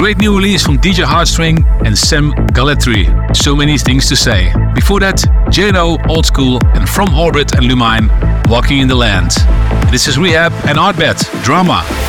great new release from DJ Heartstring and Sam Galletri, So Many Things to Say. Before that, JNO, Old School, and From Orbit and Lumine, Walking in the Land. This is Rehab and Artbet, Drama.